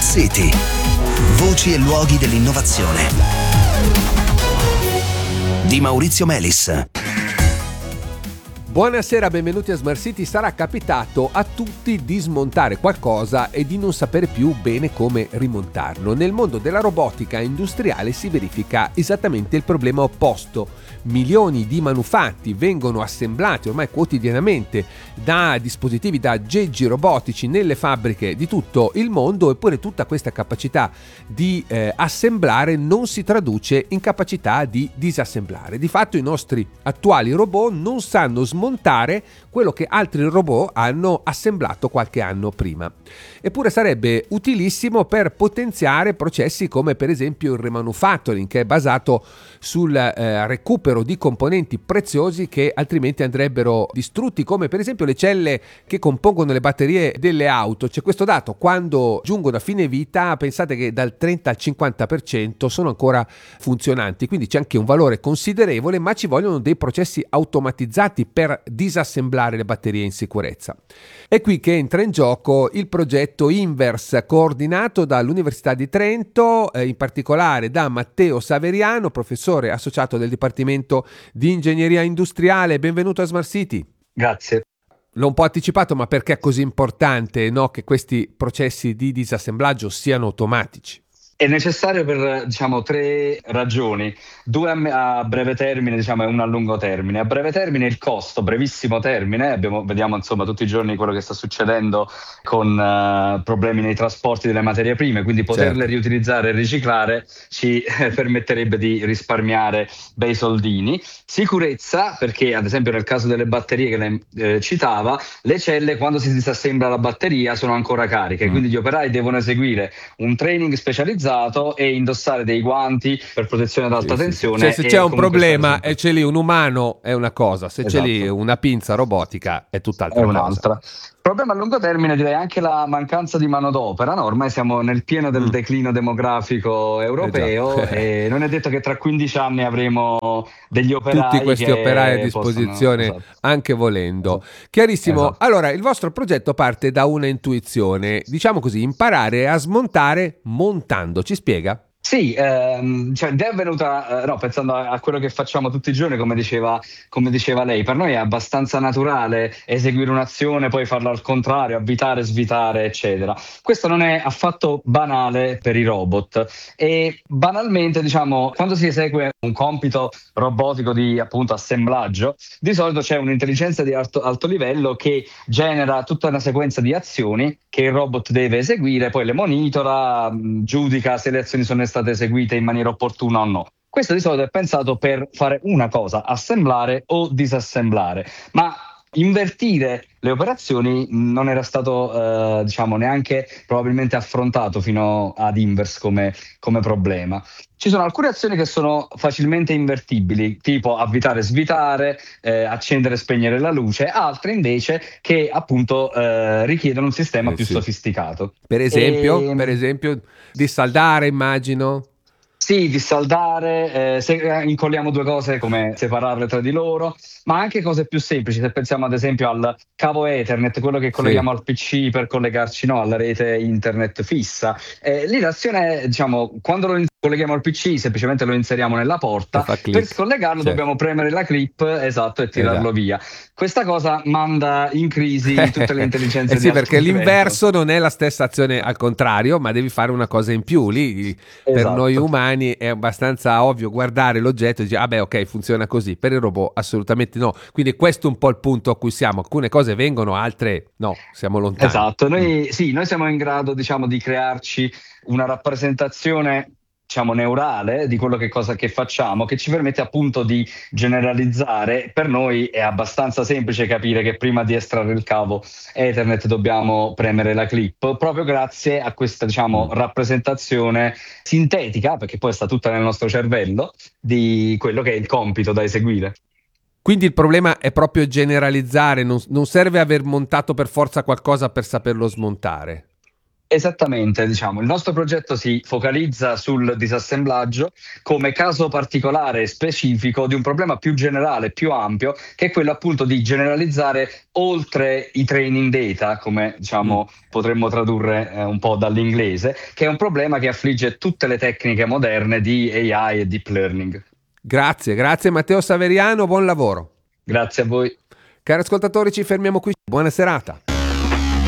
City. Voci e luoghi dell'innovazione. Di Maurizio Melis. Buonasera, benvenuti a Smart City. Sarà capitato a tutti di smontare qualcosa e di non sapere più bene come rimontarlo. Nel mondo della robotica industriale si verifica esattamente il problema opposto. Milioni di manufatti vengono assemblati ormai quotidianamente da dispositivi, da aggeggi robotici nelle fabbriche di tutto il mondo, eppure tutta questa capacità di assemblare non si traduce in capacità di disassemblare. Di fatto i nostri attuali robot non sanno smontare quello che altri robot hanno assemblato qualche anno prima. Eppure sarebbe utilissimo per potenziare processi come per esempio il remanufacturing, che è basato sul recupero di componenti preziosi che altrimenti andrebbero distrutti, come per esempio le celle che compongono le batterie delle auto. C'è questo dato: quando giungono a fine vita, pensate che dal 30 al 50% sono ancora funzionanti, quindi c'è anche un valore considerevole, ma ci vogliono dei processi automatizzati per disassemblare le batterie in sicurezza. È qui che entra in gioco il progetto Inverse, coordinato dall'Università di Trento, in particolare da Matteo Saveriano, professore associato del Dipartimento di Ingegneria Industriale. Benvenuto a Smart City. Grazie. L'ho un po' anticipato, ma perché è così importante, no, che questi processi di disassemblaggio siano automatici? È necessario per, tre ragioni, due a breve termine, e una a lungo termine. A breve termine il costo, brevissimo termine, vediamo insomma tutti i giorni quello che sta succedendo con problemi nei trasporti delle materie prime, quindi poterle riutilizzare e riciclare ci permetterebbe di risparmiare bei soldini. Sicurezza, perché ad esempio nel caso delle batterie che lei citava, le celle quando si disassembla la batteria sono ancora cariche, quindi gli operai devono eseguire un training specializzato e indossare dei guanti per protezione ad alta tensione. Cioè, se c'è un problema e c'è lì un umano è una cosa, se c'è lì una pinza robotica è tutt'altra un'altra cosa. Problema a lungo termine, direi anche la mancanza di manodopera, no? Ormai siamo nel pieno del declino demografico europeo e non è detto che tra 15 anni avremo degli operai, tutti questi operai a disposizione anche volendo. Chiarissimo. Allora, il vostro progetto parte da una intuizione, diciamo così, imparare a smontare montando. Ci spiega? Sì, l'idea è venuta pensando a quello che facciamo tutti i giorni, come diceva lei. Per noi è abbastanza naturale eseguire un'azione, poi farla al contrario, avvitare, svitare, eccetera. Questo non è affatto banale per i robot e banalmente, quando si esegue un compito robotico di appunto assemblaggio, di solito c'è un'intelligenza di alto livello che genera tutta una sequenza di azioni che il robot deve eseguire, poi le monitora, giudica se le azioni sono state eseguite in maniera opportuna o no. Questo di solito è pensato per fare una cosa, assemblare o disassemblare, ma invertire le operazioni non era stato neanche probabilmente affrontato fino ad Inverse come problema. Ci sono alcune azioni che sono facilmente invertibili, tipo avvitare, svitare, accendere e spegnere la luce, altre invece che appunto richiedono un sistema più sofisticato. Per esempio, dissaldare, immagino. Sì, dissaldare, se incolliamo due cose, come separarle tra di loro, ma anche cose più semplici. Se pensiamo ad esempio al cavo Ethernet, quello che colleghiamo al PC per collegarci alla rete internet fissa, lì l'azione è, quando lo colleghiamo al PC semplicemente lo inseriamo nella porta, per scollegarlo dobbiamo premere la clip e tirarlo via. Questa cosa manda in crisi tutte le intelligenze di perché l'inverso non è la stessa azione al contrario, ma devi fare una cosa in più. Lì per noi umani è abbastanza ovvio guardare l'oggetto e dire ok, funziona così. Per il robot assolutamente no. Quindi questo è un po' il punto a cui siamo. Alcune cose vengono, altre no, siamo lontani. Esatto, noi siamo in grado di crearci una rappresentazione neurale di quello che facciamo, che ci permette appunto di generalizzare. Per noi è abbastanza semplice capire che prima di estrarre il cavo Ethernet dobbiamo premere la clip, proprio grazie a questa rappresentazione sintetica, perché poi sta tutta nel nostro cervello, di quello che è il compito da eseguire. Quindi il problema è proprio generalizzare, non serve aver montato per forza qualcosa per saperlo smontare. Esattamente, diciamo, il nostro progetto si focalizza sul disassemblaggio come caso particolare e specifico di un problema più generale, più ampio, che è quello appunto di generalizzare oltre i training data, come Mm. diciamo potremmo tradurre un po' dall'inglese, che è un problema che affligge tutte le tecniche moderne di AI e deep learning. Grazie, grazie Matteo Saveriano, buon lavoro. Grazie a voi. Cari ascoltatori, ci fermiamo qui. Buona serata.